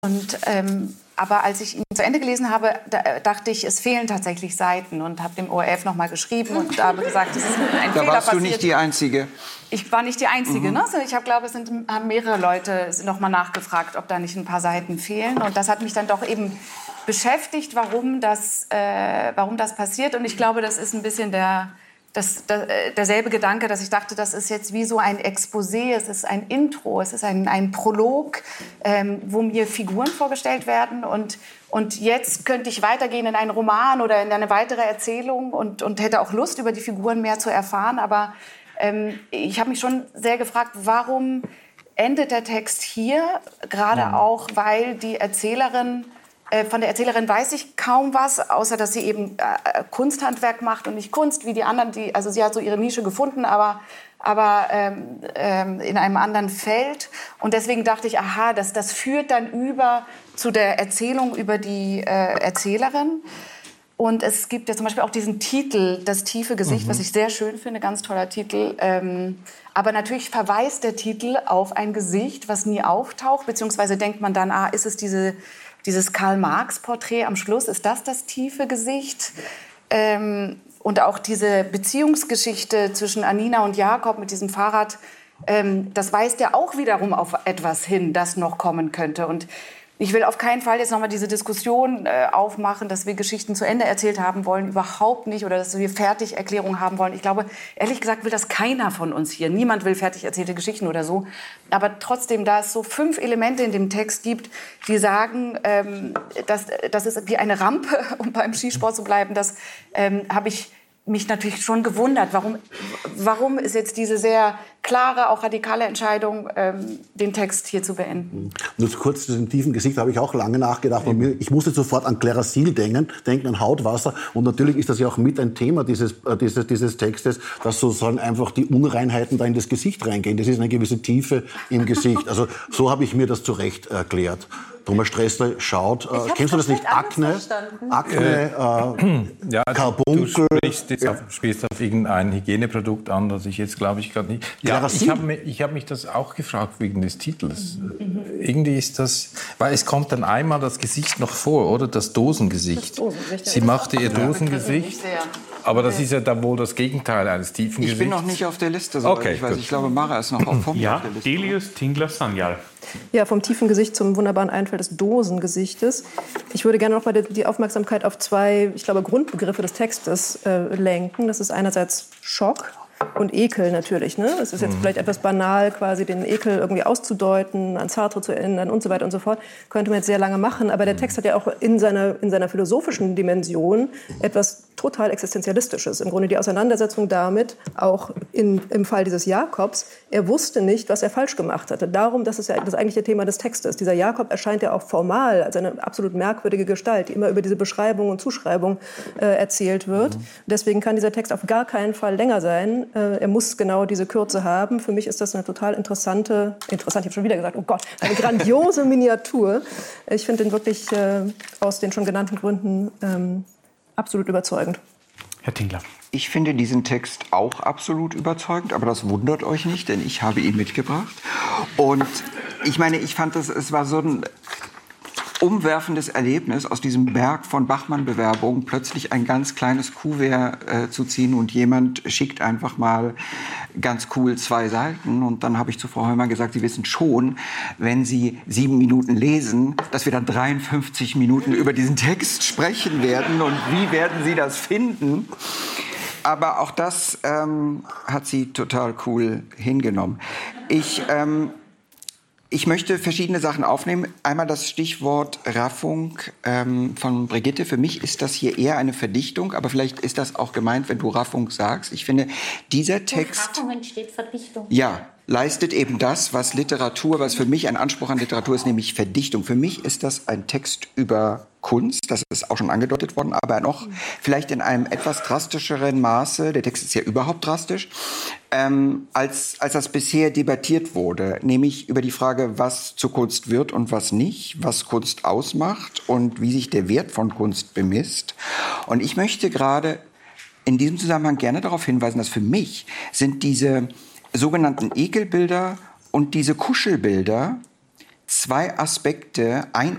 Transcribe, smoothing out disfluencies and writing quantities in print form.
Und aber als ich ihn zu Ende gelesen habe, dachte ich, es fehlen tatsächlich Seiten und habe dem ORF noch mal geschrieben und habe gesagt, es ist ein Fehler passiert. Da warst du nicht die Einzige. Ich war nicht die Einzige. Ne? Also ich glaube, haben mehrere Leute noch mal nachgefragt, ob da nicht ein paar Seiten fehlen. Und das hat mich dann doch eben beschäftigt, warum das passiert. Und ich glaube, das ist ein bisschen derselbe Gedanke, dass ich dachte, das ist jetzt wie so ein Exposé, es ist ein Intro, es ist ein Prolog, wo mir Figuren vorgestellt werden. Und jetzt könnte ich weitergehen in einen Roman oder in eine weitere Erzählung und hätte auch Lust, über die Figuren mehr zu erfahren. Aber ich habe mich schon sehr gefragt, warum endet der Text hier? Gerade auch, weil die Erzählerin... Von der Erzählerin weiß ich kaum was, außer dass sie eben Kunsthandwerk macht und nicht Kunst, wie die anderen. Also sie hat so ihre Nische gefunden, aber in einem anderen Feld. Und deswegen dachte ich, aha, das führt dann über zu der Erzählung über die Erzählerin. Und es gibt ja zum Beispiel auch diesen Titel, Das tiefe Gesicht, was ich sehr schön finde, ganz toller Titel. Aber natürlich verweist der Titel auf ein Gesicht, was nie auftaucht, beziehungsweise denkt man dann, ist es dieses Karl-Marx-Porträt am Schluss, ist das tiefe Gesicht? Und auch diese Beziehungsgeschichte zwischen Anina und Jakob mit diesem Fahrrad, das weist ja auch wiederum auf etwas hin, das noch kommen könnte. Und ich will auf keinen Fall jetzt noch mal diese Diskussion aufmachen, dass wir Geschichten zu Ende erzählt haben wollen, überhaupt nicht, oder dass wir Fertigerklärungen haben wollen. Ich glaube, ehrlich gesagt will das keiner von uns hier. Niemand will fertig erzählte Geschichten oder so. Aber trotzdem, da es so 5 Elemente in dem Text gibt, die sagen, das ist wie eine Rampe, um beim Skisport zu bleiben, das habe ich mich natürlich schon gewundert, warum ist jetzt diese sehr klare, auch radikale Entscheidung, den Text hier zu beenden. Nur kurz zu diesem tiefen Gesicht habe ich auch lange nachgedacht. Und ich musste sofort an Klerasil denken, an Hautwasser. Und natürlich ist das ja auch mit ein Thema dieses Textes, dass sozusagen einfach die Unreinheiten da in das Gesicht reingehen. Das ist eine gewisse Tiefe im Gesicht. Also so habe ich mir das zurecht erklärt. Thomas Stressler schaut, kennst du das nicht? Akne, Karbunkel. Du spielst auf irgendein Hygieneprodukt an, das ich jetzt, glaube ich, gerade nicht... Ja, ich hab mich das auch gefragt wegen des Titels. Irgendwie ist das... Weil es kommt dann einmal das Gesicht noch vor, oder? Das Dosengesicht. Sie machte ihr Dosengesicht. Aber das ist ja dann wohl das Gegenteil eines tiefen Gesichts. Ich bin noch nicht auf der Liste, soweit ich weiß. Ich glaube, Mara ist noch auf der Liste. Delius Tingler-Sanjal. Ja, vom tiefen Gesicht zum wunderbaren Einfall des Dosengesichtes. Ich würde gerne noch mal die Aufmerksamkeit auf 2, ich glaube, Grundbegriffe des Textes lenken. Das ist einerseits Schock und Ekel natürlich. Ne? Es ist jetzt vielleicht etwas banal, quasi den Ekel irgendwie auszudeuten, an Sartre zu erinnern und so weiter und so fort. Könnte man jetzt sehr lange machen. Aber der Text hat ja auch in seiner philosophischen Dimension etwas total Existenzialistisches. Im Grunde die Auseinandersetzung damit, auch im Fall dieses Jakobs, er wusste nicht, was er falsch gemacht hatte. Darum, das ist ja das eigentliche Thema des Textes. Dieser Jakob erscheint ja auch formal als eine absolut merkwürdige Gestalt, die immer über diese Beschreibung und Zuschreibung erzählt wird. Deswegen kann dieser Text auf gar keinen Fall länger sein. Er muss genau diese Kürze haben. Für mich ist das eine total interessante, ich habe schon wieder gesagt, oh Gott, eine grandiose Miniatur. Ich finde den wirklich aus den schon genannten Gründen absolut überzeugend. Herr Tingler. Ich finde diesen Text auch absolut überzeugend, aber das wundert euch nicht, denn ich habe ihn mitgebracht. Und ich meine, ich fand, es war so ein umwerfendes Erlebnis, aus diesem Berg von Bachmann-Bewerbungen plötzlich ein ganz kleines Kuvert zu ziehen und jemand schickt einfach mal ganz cool 2 Seiten. Und dann habe ich zu Frau Heumann gesagt, Sie wissen schon, wenn Sie 7 Minuten lesen, dass wir dann 53 Minuten über diesen Text sprechen werden. Und wie werden Sie das finden? Aber auch das hat sie total cool hingenommen. Ich möchte verschiedene Sachen aufnehmen. Einmal das Stichwort Raffung von Brigitte. Für mich ist das hier eher eine Verdichtung, aber vielleicht ist das auch gemeint, wenn du Raffung sagst. Ich finde, dieser Text... Raffung entsteht Verdichtung. Ja, leistet eben das, was für mich ein Anspruch an Literatur ist, nämlich Verdichtung. Für mich ist das ein Text über Kunst, das ist auch schon angedeutet worden, aber noch vielleicht in einem etwas drastischeren Maße, der Text ist ja überhaupt drastisch, als das bisher debattiert wurde, nämlich über die Frage, was zur Kunst wird und was nicht, was Kunst ausmacht und wie sich der Wert von Kunst bemisst. Und ich möchte gerade in diesem Zusammenhang gerne darauf hinweisen, dass für mich sind diese sogenannten Ekelbilder und diese Kuschelbilder 2 Aspekte